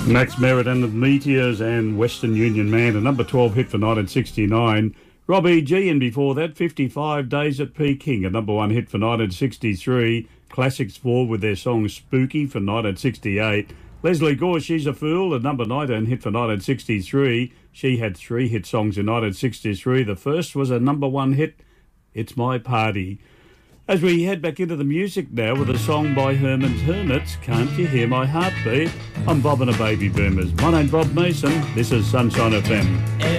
Max Merritt and the Meteors and Western Union Man, a number 12 hit for 1969. Robbie G, and before that, 55 Days at Peking, a number 1 hit for 1963. Classics 4 with their song Spooky for 1968. Leslie Gore, She's a Fool, a number 19 hit for 1963. She had 3 hit songs in 1963. The first was a number 1 hit, It's My Party. As we head back into the music now with a song by Herman's Hermits, Can't You Hear My Heartbeat? I'm Bob and the Baby Boomers. My name's Bob Mason. This is Sunshine FM.